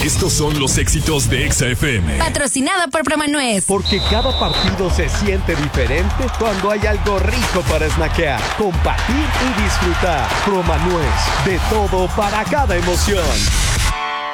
Estos son los éxitos de Exa FM. Patrocinada por Promanuez. Porque cada partido se siente diferente cuando hay algo rico para snackear, compartir y disfrutar. Promanuez, de todo para cada emoción.